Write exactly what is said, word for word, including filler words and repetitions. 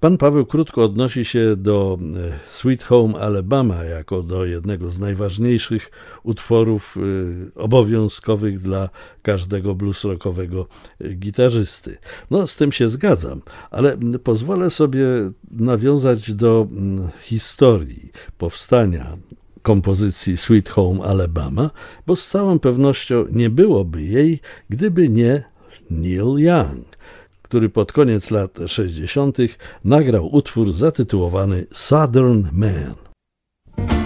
Pan Paweł krótko odnosi się do Sweet Home Alabama jako do jednego z najważniejszych utworów obowiązkowych dla każdego blues rockowego gitarzysty. No, z tym się zgadzam, ale pozwolę sobie nawiązać do historii powstania kompozycji Sweet Home Alabama, bo z całą pewnością nie byłoby jej, gdyby nie Neil Young, który pod koniec lat sześćdziesiątych nagrał utwór zatytułowany Southern Man.